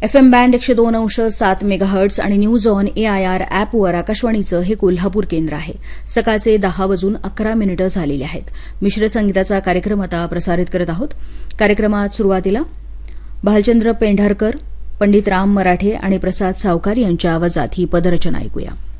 FM band 102.7 megahertz आणि news on AIR ॲपवर आकाशवाणीचं हे कोल्हापूर केंद्र आहे. सकाळचे 10:11 झालेले आहेत. मिश्र संगीताचा कार्यक्रम आता प्रसारित करत आहोत. कार्यक्रमात सुरुवातीला भालचंद्र पेंढारकर, पंडित राम मराठे आणि प्रसाद सावकार यांच्या आवाजात ही पदरचना ऐकूया.